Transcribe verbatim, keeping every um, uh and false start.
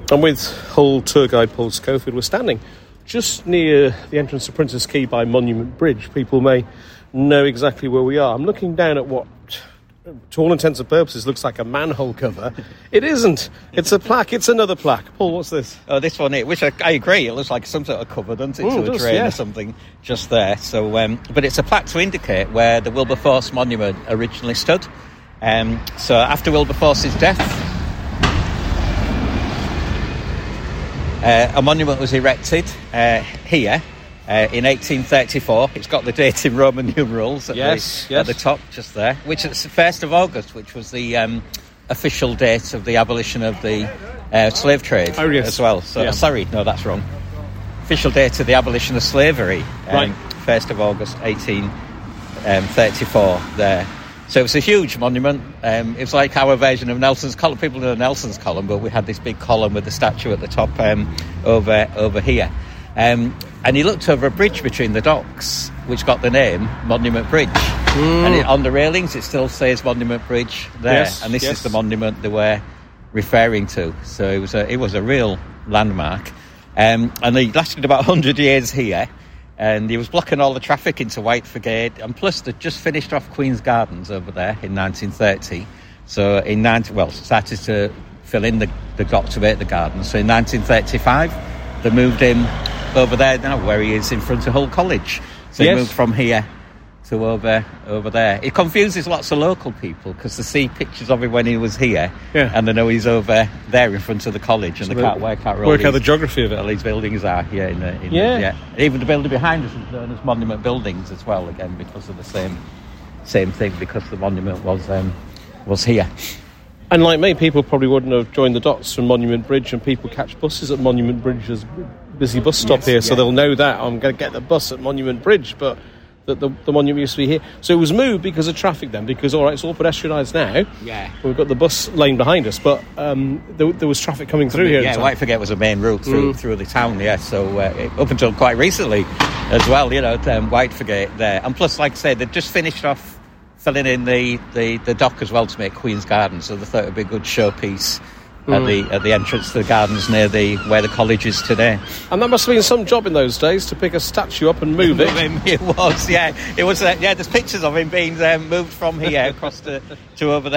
And with Hull tour guide Paul Schofield, we're standing just near the entrance to Prince's Quay by Monument Bridge. People may know exactly where we are. I'm looking down at what, to all intents and purposes, looks like a manhole cover. It isn't. It's a plaque. It's another plaque. Paul, what's this? Oh, this one here, which I, I agree, it looks like some sort of cover, doesn't it, Mm, to it a does, drain yeah. or something just there. So, um, but it's a plaque to indicate where the Wilberforce monument originally stood. Um, so after Wilberforce's death, uh, a monument was erected uh, here uh, in eighteen thirty-four. It's got the date in Roman numerals at, Yes, the, yes. at the top, just there, which is the first of August, which was the um, official date of the abolition of the uh, slave trade Oh, yes. as well. So, Yeah. sorry, no, that's wrong. Official date of the abolition of slavery, um, Right. first of August eighteen thirty-four there. So it was a huge monument. Um, it was like our version of Nelson's column. People know Nelson's column, but we had this big column with the statue at the top um, over over here. Um, and he looked over a bridge between the docks, which got the name Monument Bridge. Mm. And it, on the railings, it still says Monument Bridge there. Yes, and this yes. is the monument they were referring to. So it was a, it was a real landmark. Um, and he lasted about one hundred years here. And he was blocking all the traffic into Whiteford. And plus, they just finished off Queen's Gardens over there in nineteen thirty. So in nineteen well, started to fill in the, the dock to make the gardens. So in nineteen thirty-five, they moved him over there now, where he is in front of Hull College. So Yes. he moved from here to over over there. It confuses lots of local people because they see pictures of him when he was here, Yeah. and they know he's over there in front of the college, and So they can't work out where all Work out these- the geography of it. all these buildings are here in the, in Yeah. the, yeah. Even the building behind us is known as Monument Buildings as well, again because of the same same thing, because the monument was um, was here. And like me, people probably wouldn't have joined the dots from Monument Bridge, and people catch buses at Monument Bridge. There's a busy bus stop Yes, here, so yeah. they'll know that I'm going to get the bus at Monument Bridge, but the, the, the monument used to be here. So it was moved because of traffic then, because, all right, it's all pedestrianised now. Yeah. We've got the bus lane behind us, but um, there, there was traffic coming through here. at Yeah, the time. Whiteford was a main route through Mm. through the town, yeah. So uh, it- up until quite recently as well, you know, um, Whiteford there. And plus, like I said, they'd just finished off filling in the, the, the dock as well to make Queen's Gardens, so they thought it would be a good showpiece at the at the entrance to the gardens near the where the college is today. And that must have been some job in those days to pick a statue up and move it. It was, yeah. It was, uh, yeah, there's pictures of him being um, moved from here across to, to over there.